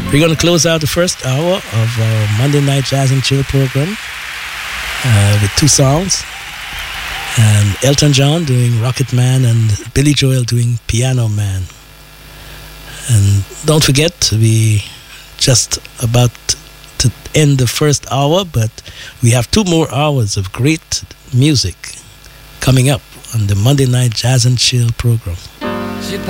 We're going to close out the first hour of our Monday Night Jazz and Chill program with two songs. And Elton John doing Rocket Man and Billy Joel doing Piano Man. And don't forget, we just about to end the first hour, but we have 2 more hours of great music coming up on the Monday Night Jazz and Chill program.